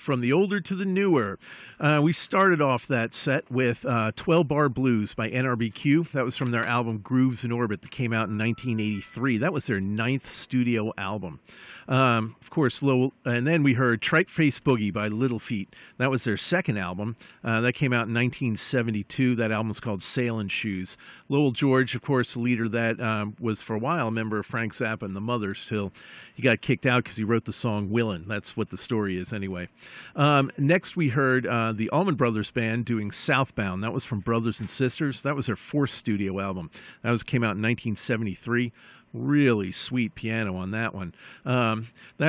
from the older to the newer. We started off that set with 12 Bar Blues by NRBQ. That was from their album Grooves in Orbit that came out in 1983. That was their 9th studio album. Of course, and then we heard Tripe Face Boogie by Little Feat. That was their 2nd album. That came out in 1972. That album was called Sailin' Shoes. Lowell George, of course, the leader of that, was for a while a member of Frank Zappa and the Mothers till he got kicked out because he wrote the song Willin'. That's what the story is anyway. Next we heard the Allman Brothers Band doing Southbound. That was from Brothers and Sisters. That was their 4th studio album. Came out in 1973. Really sweet piano on that one. And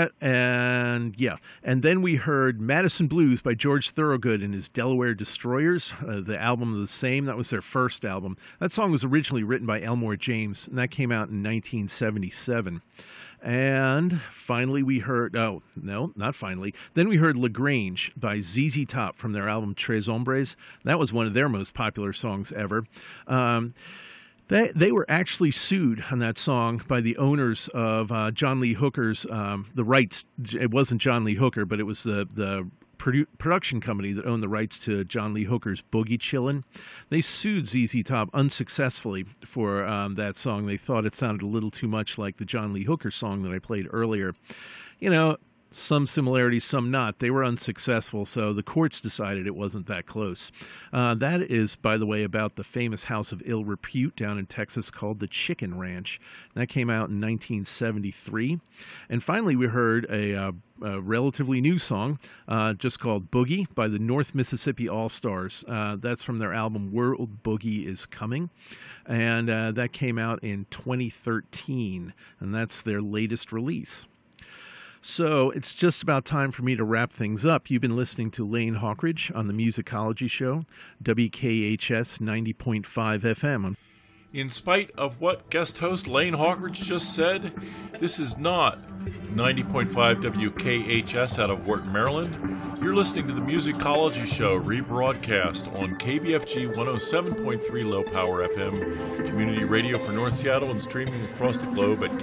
then we heard Madison Blues by George Thorogood and his Delaware Destroyers, the album of the same. That was their 1st album. That song was originally written by Elmore James, and that came out in 1977. And finally we heard, then we heard LaGrange by ZZ Top from their album Tres Hombres. That was one of their most popular songs ever. They were actually sued on that song by the owners of John Lee Hooker's, the rights. It wasn't John Lee Hooker, but it was the production company that owned the rights to John Lee Hooker's Boogie Chillin'. They sued ZZ Top unsuccessfully for that song. They thought it sounded a little too much like the John Lee Hooker song that I played earlier. You know, some similarities, some not. They were unsuccessful, so the courts decided it wasn't that close. That is, by the way, about the famous house of ill repute down in Texas called the Chicken Ranch. That came out in 1973. And finally, we heard a relatively new song just called Boogie by the North Mississippi All-Stars. That's from their album World Boogie Is Coming. And that came out in 2013. And that's their latest release. So it's just about time for me to wrap things up. You've been listening to Lane Hawkridge on the Musicology Show, WKHS 90.5 FM. In spite of what guest host Lane Hawkridge just said, this is not 90.5 WKHS out of Wharton, Maryland. You're listening to the Musicology Show, rebroadcast on KBFG 107.3 Low Power FM, community radio for North Seattle, and streaming across the globe at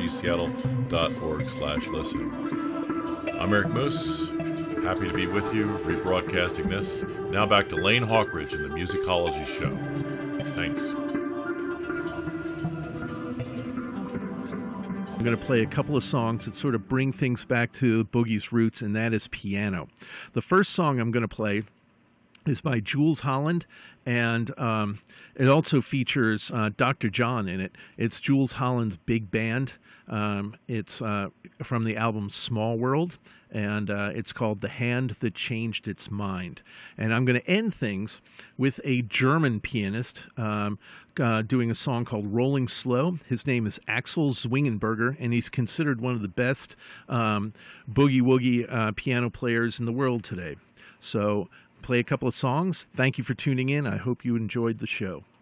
kbfgseattle.org/listen. I'm Eric Moose, happy to be with you, rebroadcasting this. Now back to Lane Hawkridge and the Musicology Show. Thanks. I'm going to play a couple of songs that sort of bring things back to Boogie's roots, and that is piano. The first song I'm going to play is by Jools Holland, and it also features Dr. John in it. It's Jools Holland's big band. It's from the album Small World, and it's called The Hand That Changed Its Mind. And I'm going to end things with a German pianist doing a song called Rolling Slow. His name is Axel Zwingenberger, and he's considered one of the best boogie-woogie piano players in the world today. So play a couple of songs. Thank you for tuning in. I hope you enjoyed the show.